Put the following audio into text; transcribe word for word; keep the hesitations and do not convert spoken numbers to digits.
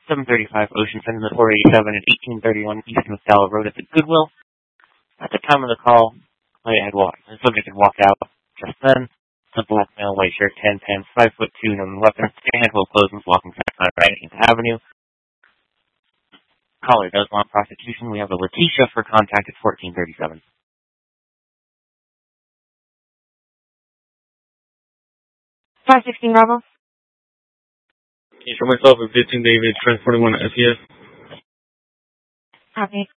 seven thirty-five Ocean Center, four eighty-seven and eighteen thirty-one East McDowell Road at the Goodwill. At the time of the call, I had walked. The subject had walked out just then. Simple male, white shirt, tan pants, five foot two, known weapons, a handful of clothes, and was walking fast on Radington Avenue. Caller does want prosecution. We have a Letitia for contact at fourteen thirty-seven. five sixteen Bravo. Can you show myself at fifteen David, transporting one S E S? Copy.